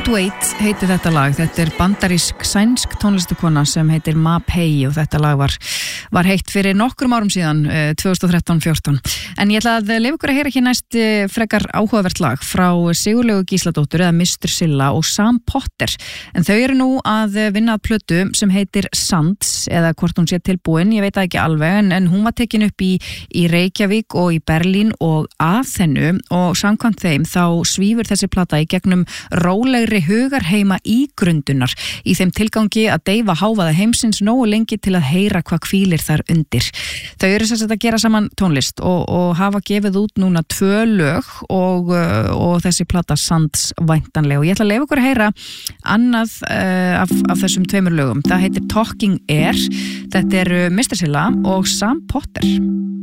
Wait heitir þetta lag. Þetta bandarísk sænsk tónlistakona sem heitir Ma Pei og þetta lag var heitt fyrir nokkrum árum síðan, 2013-14. En ég ætla að leyfa ykkur að heyra ekki næst frekar áhugavert lag frá Sigurlaugu Gísladóttur eða Mr. Silla og Sam Potter. En þau eru nú að vinna að plötu sem heitir Sands eða hvort hún sé tilbúin, ég veit það ekki alveg, en hún var tekin upp í Reykjavík og í Berlín og Aþenu og samkvæmt þeim þá svífur þessi plata í gegnum rólegri hugarheima ígrundunar í þeim tilgangi að deyfa hávaða heimsins nógu lengi til að heyra hvað hvílir þar undir. Þau eru sem sagt að gera saman tónlist og hafa gefið út núna 2 lög og þessi plata Sands væntanlega og ég ætla að leyfa ykkur að heyra annað af þessum 2 lögum. Það heitir Talking Air, þetta eru Mr. Silla og Sam Potter.